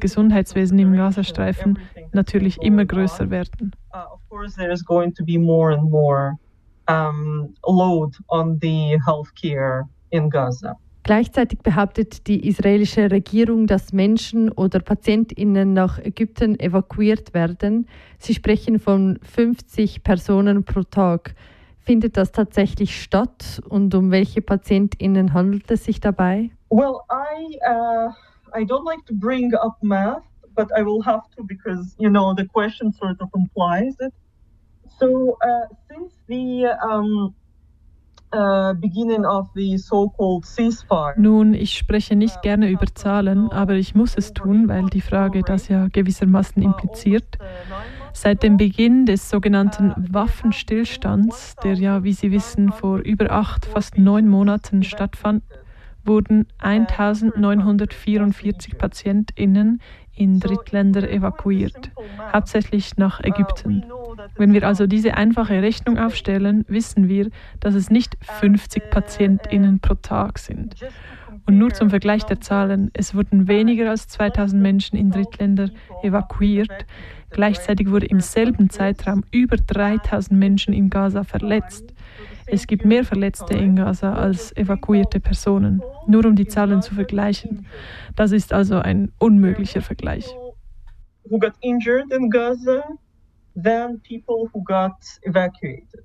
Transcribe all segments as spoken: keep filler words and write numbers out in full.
Gesundheitswesen im Gazastreifen natürlich immer größer werden. Of course, there is going to be more and more um, load on the healthcare in Gaza. Gleichzeitig behauptet die israelische Regierung, dass Menschen oder PatientInnen nach Ägypten evakuiert werden. Sie sprechen von fünfzig Personen pro Tag. Findet das tatsächlich statt und um welche PatientInnen handelt es sich dabei? Well, I uh, I don't like to bring up math, but I will have to because you know the question sort of implies it. So uh, since the um, Uh, beginning of the so-called ceasefire. Nun, ich spreche nicht gerne über Zahlen, aber ich muss es tun, weil die Frage das ja gewissermaßen impliziert. Seit dem Beginn des sogenannten Waffenstillstands, der ja, wie Sie wissen, vor über acht, fast neun Monaten stattfand, wurden eintausendneunhundertvierundvierzig PatientInnen in Drittländer evakuiert, hauptsächlich nach Ägypten. Wenn wir also diese einfache Rechnung aufstellen, wissen wir, dass es nicht fünfzig PatientInnen pro Tag sind. Und nur zum Vergleich der Zahlen, es wurden weniger als zweitausend Menschen in Drittländer evakuiert. Gleichzeitig wurde im selben Zeitraum über dreitausend Menschen in Gaza verletzt. Es gibt mehr Verletzte in Gaza als evakuierte Personen, nur um die Zahlen zu vergleichen. Das ist also ein unmöglicher Vergleich. Who got injured in Gaza than people who got evacuated.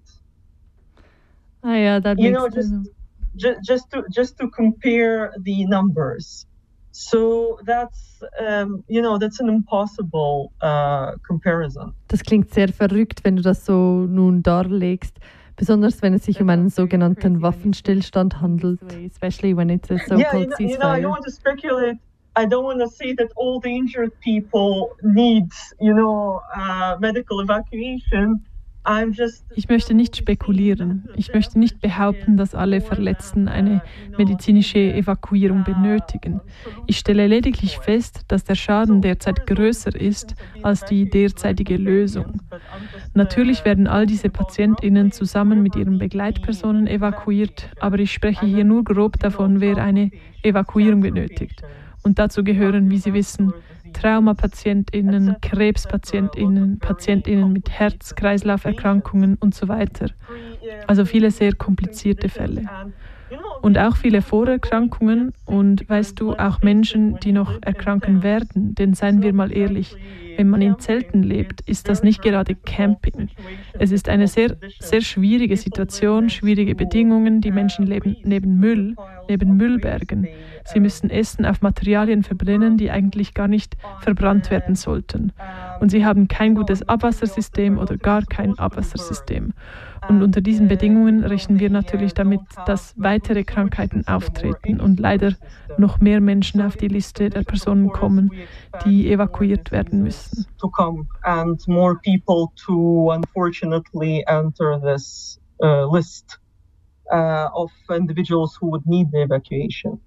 Ah ja, that you makes know, just, sense. just just to just to compare the numbers. So that's um, you know that's an impossible uh, comparison. Das klingt sehr verrückt, wenn du das so nun darlegst. Besonders wenn es sich um einen sogenannten Waffenstillstand handelt, especially when it's a so-called yeah, you know, ceasefire. You know, I don't want to speculate. I don't want to say that all the injured people need, you know, uh, medical evacuation. I'm just. Ich möchte nicht spekulieren. Ich möchte nicht behaupten, dass alle Verletzten eine medizinische Evakuierung benötigen. Ich stelle lediglich fest, dass der Schaden derzeit größer ist als die derzeitige Lösung. Natürlich werden all diese PatientInnen zusammen mit ihren Begleitpersonen evakuiert, aber ich spreche hier nur grob davon, wer eine Evakuierung benötigt. Und dazu gehören, wie Sie wissen, Traumapatientinnen, Krebspatientinnen, Patientinnen mit Herz-Kreislauf-Erkrankungen und so weiter. Also viele sehr komplizierte Fälle. Und auch viele Vorerkrankungen und, weißt du, auch Menschen, die noch erkranken werden. Denn seien wir mal ehrlich, wenn man in Zelten lebt, ist das nicht gerade Camping. Es ist eine sehr, sehr schwierige Situation, schwierige Bedingungen. Die Menschen leben neben Müll, neben Müllbergen. Sie müssen Essen auf Materialien verbrennen, die eigentlich gar nicht verbrannt werden sollten. Und sie haben kein gutes Abwassersystem oder gar kein Abwassersystem. Und unter diesen Bedingungen rechnen wir natürlich damit, dass weitere Krankheiten auftreten und leider noch mehr Menschen auf die Liste der Personen kommen, die evakuiert werden müssen. To come and more people to unfortunately enter this uh, list uh, of individuals who would need the evacuation.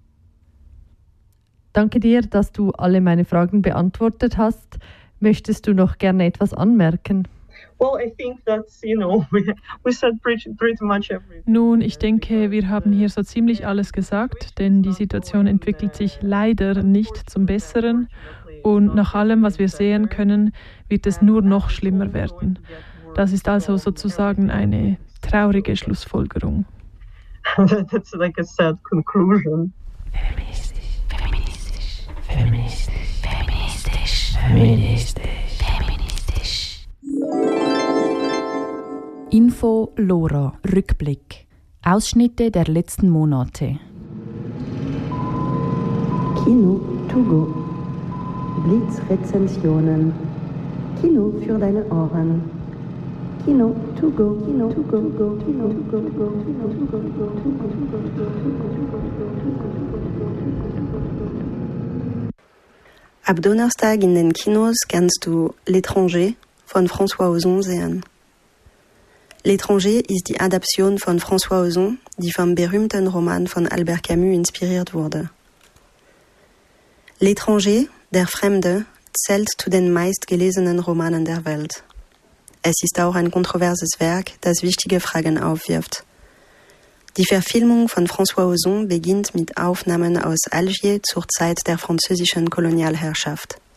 Danke dir, dass du alle meine Fragen beantwortet hast. Möchtest du noch gerne etwas anmerken? Well, I think that's, you know, we, we said pretty, pretty much everything. Nun, ich denke, wir haben hier so ziemlich alles gesagt, denn die Situation entwickelt sich leider nicht zum Besseren und nach allem, was wir sehen können, wird es nur noch schlimmer werden. Das ist also sozusagen eine traurige Schlussfolgerung. That's like a sad conclusion. Feministisch, feministisch, feministisch, feministisch, feministisch, feministisch. Info Lora Rückblick. Ausschnitte der letzten Monate. Kino to go. Blitzrezensionen. Kino für deine Ohren. Kino to go. Kino to go. Go. Kino to go. Go. Kino to go. Go. Ab Donnerstag in den Kinos kannst du L'étranger von François Ozon sehen. L'étranger ist die Adaption von François Ozon, die vom berühmten Roman von Albert Camus inspiriert wurde. L'étranger, der Fremde, zählt zu den meistgelesenen Romanen der Welt. Es ist auch ein kontroverses Werk, das wichtige Fragen aufwirft. Die Verfilmung von François Ozon beginnt mit Aufnahmen aus Algier zur Zeit der französischen Kolonialherrschaft.